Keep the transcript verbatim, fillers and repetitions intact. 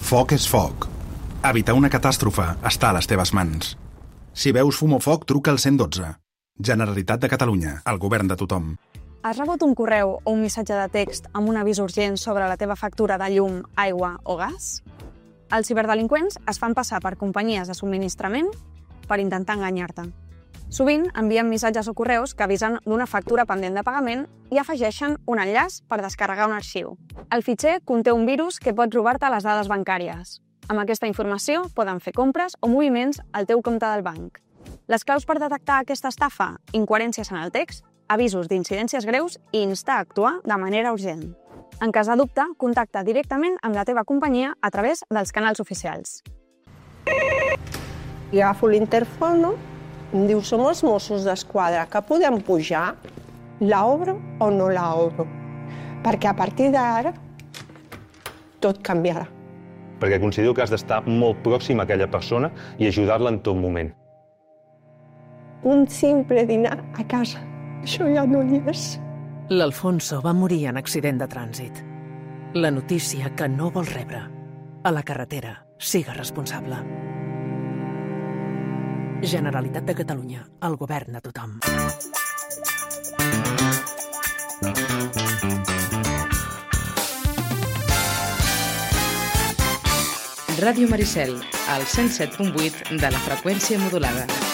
Foc és foc. Evitar una catàstrofe està a les teves mans. Si veus fum o foc, truca al cent i dotze. Generalitat de Catalunya, el govern de tothom. Has rebut un correu o un missatge de text amb un avís urgent sobre la teva factura de llum, aigua o gas? Els ciberdelinqüents es fan passar per companyies de subministrament per intentar enganyar-te. Sovint envien missatges o correus que avisen d'una factura pendent de pagament i afegeixen un enllaç per descarregar un arxiu. El fitxer conté un virus que pot robar-te les dades bancàries. Amb aquesta informació poden fer compres o moviments al teu compte del banc. Les claus per detectar aquesta estafa, incoherències en el text, avisos d'incidències greus i instar a actuar de manera urgent. En cas de dubte, contacta directament amb la teva companyia a través dels canals oficials. I agafo l'interfono, em diu, som els Mossos d'Esquadra, que podem pujar? La obro o no la obro? Perquè a partir d'ara tot canviarà. Perquè considero que has d'estar molt pròxim a aquella persona i ajudar-la en tot moment. Un simple dinar a casa, això ja no hi és. L'Alfonso va morir en accident de trànsit. La notícia que no vol rebre. A la carretera, siga responsable. Generalitat de Catalunya, el govern de tothom. Ràdio Maricel, al cent set punt vuit de la freqüència modulada.